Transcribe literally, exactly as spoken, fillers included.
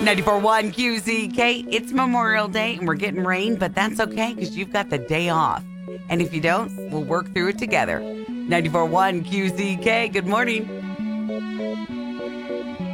ninety-four point one Q Z K. It's Memorial Day and we're getting rain, but that's okay because you've got the day off. And if you don't, we'll work through it together. ninety-four point one Q Z K, good morning.